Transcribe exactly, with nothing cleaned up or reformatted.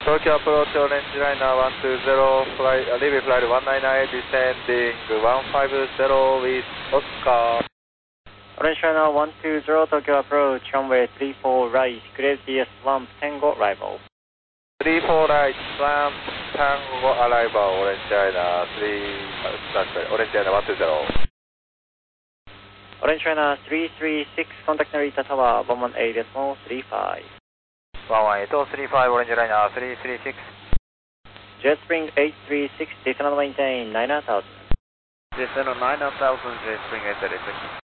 Tokyo approach orange liner one two zero, fly, uh, leave flight one nine nine, descending one five zero with Oscar. Orange liner one two zero, Tokyo approach, runway three four right, clear T S one Tango arrival. three four right, one Tango arrival, orange liner three, uh, sorry, orange liner one two zero. Orange liner three three six, contact Narita Tower one one eight three five. one one eight three five, orange liner three three six. Jet Spring eight three six, descend and maintain nine thousand. Descend on nine thousand, Jet Spring eight three six.